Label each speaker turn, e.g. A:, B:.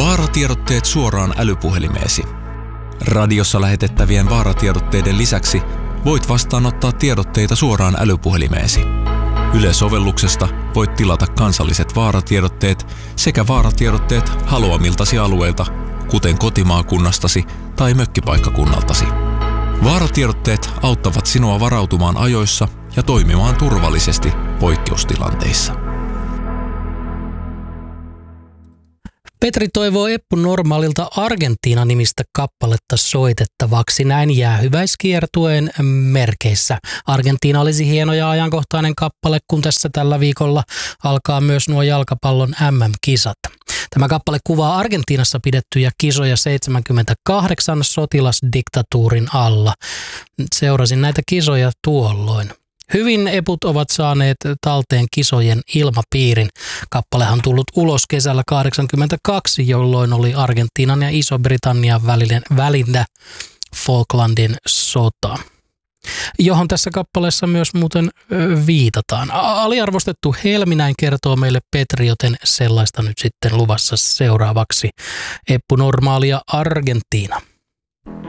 A: Vaaratiedotteet suoraan älypuhelimeesi. Radiossa lähetettävien vaaratiedotteiden lisäksi voit vastaanottaa tiedotteita suoraan älypuhelimeesi. Yle-sovelluksesta voit tilata kansalliset vaaratiedotteet sekä vaaratiedotteet haluamiltasi alueilta, kuten kotimaakunnastasi tai mökkipaikkakunnaltasi. Vaaratiedotteet auttavat sinua varautumaan ajoissa ja toimimaan turvallisesti poikkeustilanteissa.
B: Petri toivoo Eppu Normaalilta Argentiina-nimistä kappaletta soitettavaksi näin jäähyväiskiertueen merkeissä. Argentiina olisi hieno ja ajankohtainen kappale, kun tässä tällä viikolla alkaa myös nuo jalkapallon MM-kisat. Tämä kappale kuvaa Argentiinassa pidettyjä kisoja 78 sotilasdiktatuurin alla. Seurasin näitä kisoja tuolloin. Hyvin eput ovat saaneet talteen kisojen ilmapiirin. Kappalehan on tullut ulos kesällä 1982, jolloin oli Argentiinan ja Iso-Britannian välinen Falklandin sota, johon tässä kappaleessa myös muuten viitataan. Aliarvostettu helmi, näin kertoo meille Petri, joten sellaista nyt sitten luvassa seuraavaksi. Eppu Normaalia Argentiina.